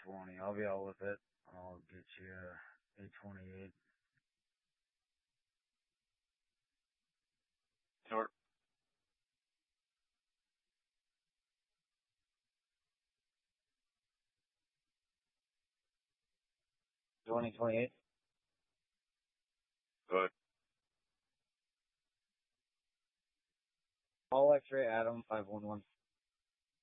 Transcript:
2020. I'll be out with it. I'll get you a 828. Sure. 2028. Good. All X-ray Adam 511.